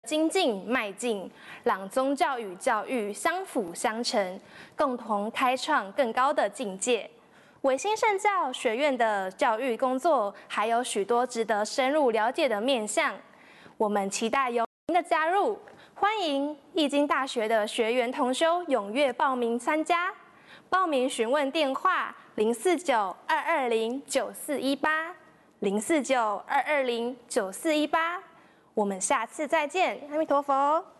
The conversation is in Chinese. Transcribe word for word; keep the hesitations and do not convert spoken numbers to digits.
精进迈进，让宗教与教育相辅相成，共同开创更高的境界。维新圣教学院的教育工作还有许多值得深入了解的面向，我们期待有您的加入。欢迎义经大学的学员同修踊跃报名参加，报名询问电话零四九二二零九四一八零四九二二零九四一八。我们下次再见，阿弥陀佛。